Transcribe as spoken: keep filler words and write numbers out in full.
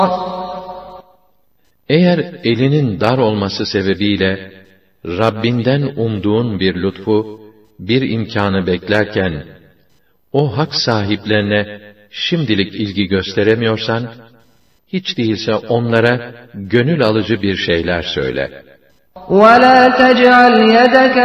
Eğer elinin dar olması sebebiyle Rabbinden umduğun bir lütfu, bir imkanı beklerken o hak sahiplerine şimdilik ilgi gösteremiyorsan, hiç değilse onlara gönül alıcı bir şeyler söyle. وَلَا تَجْعَلْ يَدَكَ